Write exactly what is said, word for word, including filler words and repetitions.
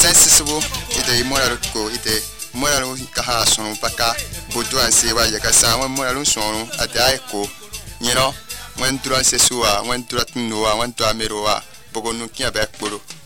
sensisibu ite moral ko ite moral ka ha sunu paka bodu an se wa ya ka sa won moral sunu ata ko nyiro wen tura se suwa wen tura tunuwa wen tura merowa bogonu kia ba kporo